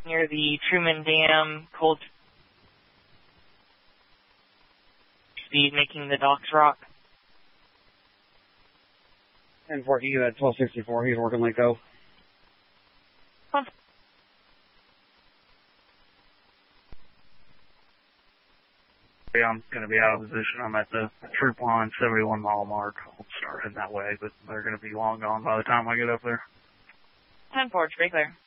near the Truman Dam, cold speed, making the docks rock. 10-4, you at 1264, he's working like go. I'm going to be out of position. I'm at the troop line 71 mile mark. I'll start heading that way, but they're going to be long gone by the time I get up there. 10-4, very clear.